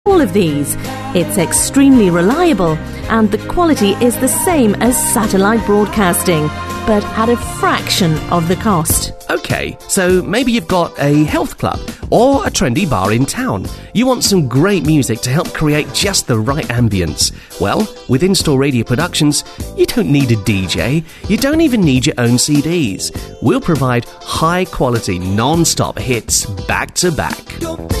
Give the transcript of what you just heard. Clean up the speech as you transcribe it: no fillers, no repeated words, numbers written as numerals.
all of these. It's extremely reliable and the quality is the same as satellite broadcasting, but at a fraction of the cost. Okay, so maybe you've got a health club or a trendy bar in town. You want some great music to help create just the right ambience. Well, with In-Store Radio Productions, you don't need a DJ. You don't even need your own CDs. We'll provide high-quality, non-stop hits back to back.